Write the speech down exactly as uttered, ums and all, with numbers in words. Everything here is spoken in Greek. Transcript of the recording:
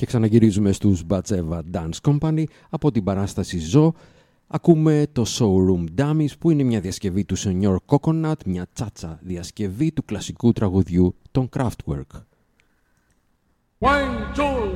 Και ξαναγυρίζουμε στους Batsheva Dance Company από την παράσταση Zoo. Ακούμε το Showroom Dummies, που είναι μια διασκευή του Senior Coconut, μια τσάτσα διασκευή του κλασικού τραγουδιού των Kraftwerk. One, two.